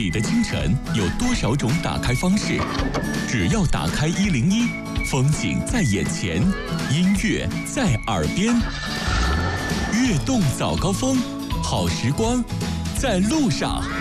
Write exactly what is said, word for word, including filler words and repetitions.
你的清晨有多少种打开方式？只要打开一零一，风景在眼前，音乐在耳边。悦动早高峰，好时光在路上。